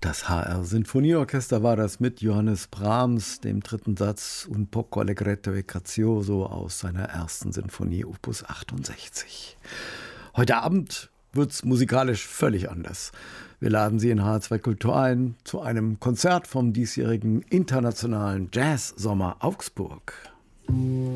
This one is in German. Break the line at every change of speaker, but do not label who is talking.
Das HR Sinfonieorchester war das mit Johannes Brahms, dem dritten Satz Un poco allegretto e grazioso aus seiner ersten Sinfonie Opus 68. Heute Abend wird's musikalisch völlig anders. Wir laden Sie in HR2 Kultur ein zu einem Konzert vom diesjährigen internationalen Jazz-Sommer Augsburg.